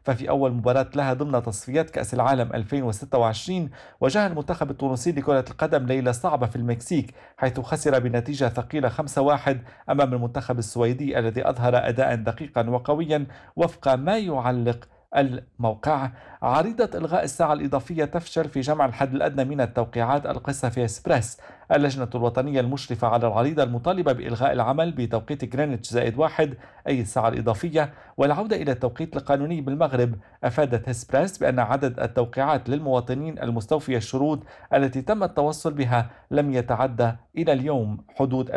ففي أول مباراة لها ضمن تصفيات كأس العالم 2026 واجه المنتخب التونسي لكرة القدم ليلة صعبة في المكسيك، حيث خسر بنتيجة ثقيلة 5-1 أمام المنتخب السويدي الذي أظهر أداء دقيقا وقويا وفق ما يعلق الموقع. عريضة إلغاء الساعة الإضافية تفشل في جمع الحد الأدنى من التوقيعات، القصة في إسبريس. اللجنة الوطنية المشرفة على العريضة المطالبة بإلغاء العمل بتوقيت غرينتش +1 أي الساعة الإضافية والعودة إلى التوقيت القانوني بالمغرب. أفادت إسبريس بأن عدد التوقيعات للمواطنين المستوفية الشروط التي تم التوصل بها لم يتعدى إلى اليوم حدود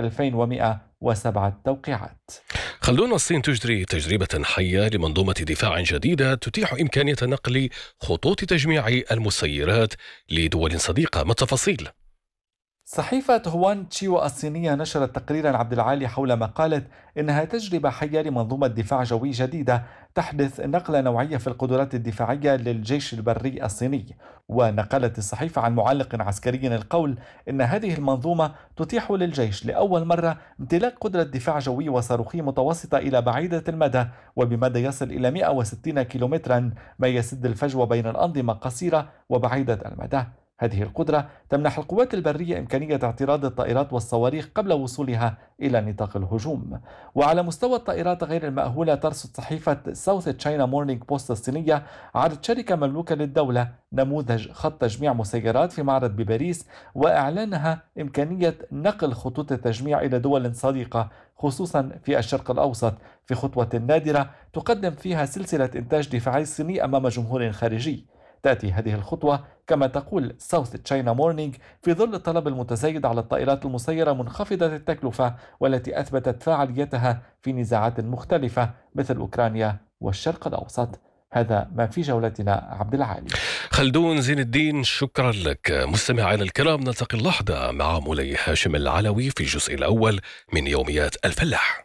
2107 توقيعات. خلدون، الصين تجري تجربة حية لمنظومة دفاع جديدة تتيح إمكانية نقل خطوط تجميع المسيرات لدول صديقة. ما التفاصيل؟ صحيفة هوان تشيوا الصينية نشرت تقريرا عبد العالي حول ما قالت إنها تجربة حية لمنظومة دفاع جوي جديدة تحدث نقلة نوعية في القدرات الدفاعية للجيش البري الصيني. ونقلت الصحيفة عن معلق عسكري القول إن هذه المنظومة تتيح للجيش لأول مرة امتلاك قدرة دفاع جوي وصاروخي متوسطة إلى بعيدة المدى وبمدى يصل إلى 160 كيلومترا، ما يسد الفجوة بين الأنظمة قصيرة وبعيدة المدى. هذه القدرة تمنح القوات البرية إمكانية اعتراض الطائرات والصواريخ قبل وصولها إلى نطاق الهجوم. وعلى مستوى الطائرات غير المأهولة، ترصد صحيفة ساوث تشاينا مورنينج بوست الصينية عرض شركة مملوكة للدولة نموذج خط تجميع مسيرات في معرض بباريس، وإعلانها إمكانية نقل خطوط التجميع إلى دول صديقة خصوصا في الشرق الأوسط، في خطوة نادرة تقدم فيها سلسلة إنتاج دفاعي صيني أمام جمهور خارجي. تأتي هذه الخطوة كما تقول ساوث تشاينا مورنينج في ظل الطلب المتزايد على الطائرات المسيرة منخفضة التكلفة والتي أثبتت فاعليتها في نزاعات مختلفة مثل أوكرانيا والشرق الأوسط. هذا ما في جولتنا عبد العالي. خلدون زين الدين، شكرا لك. مستمعينا الكرام، نلتقي اللحظة مع مولاي هاشم العلوي في الجزء الأول من يوميات الفلاح.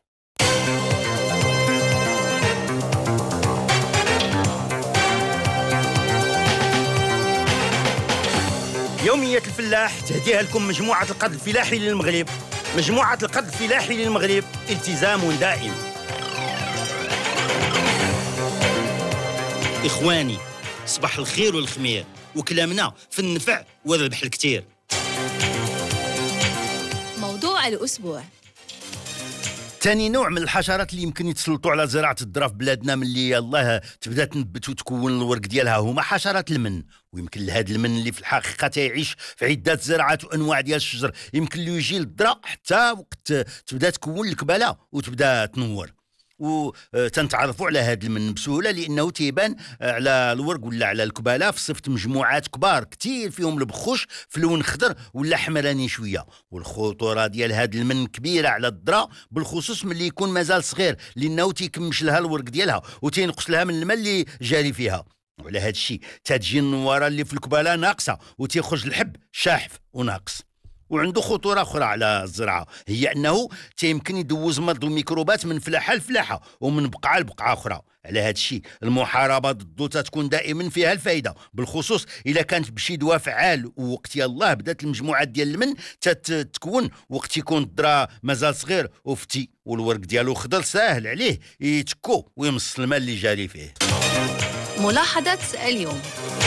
يومية الفلاح تهديها لكم مجموعة القد الفلاحي للمغرب. مجموعة القد الفلاحي للمغرب، التزام دائم. إخواني، صباح الخير والخمير، وكلامنا في النفع والربح الكتير. موضوع الأسبوع: ثاني نوع من الحشرات اللي يمكن يتسلطوا على زراعة الذرة في بلادنا ملي يلاه تبدا تنبت وتكون الورق ديالها هما حشرات المن. ويمكن لهذا المن اللي في الحقيقة يعيش في عدة زراعات وأنواع ديال الشجر يمكن له يجي للذرة حتى وقت تبدا تكون الكبالة وتبدا تنور. وتنتعرفوا على هذا المن بسهوله لانه تيبان على الورق ولا على الكباله في صفه مجموعات كبار كتير فيهم البخوش في لون خضر ولا حمراني شويه. والخطوره ديال هذا المن كبيره على الذره بالخصوص ملي يكون مازال صغير لانه تيكمش لها الورق ديالها وتينقص لها من الماء اللي جاري فيها. وعلى هذا الشيء تتجي النواره اللي في الكباله ناقصه وتيخرج الحب شاحف وناقص. وعنده خطورة أخرى على الزراعة، هي أنه يمكن يدوز مرض وميكروبات من فلاحة لفلاحة ومن بقعة لبقعة أخرى. على هذا الشيء المحاربة ضده تكون دائما فيها الفائدة، بالخصوص إذا كانت بشي دواء فعال. ووقت يلاه بدات المجموعات ديال المن تتكون وقت يكون الذرة مازال صغير وفتي والورق ديالو خضر ساهل عليه يتكو ويمص الماء اللي جاري فيه. ملاحظة اليوم: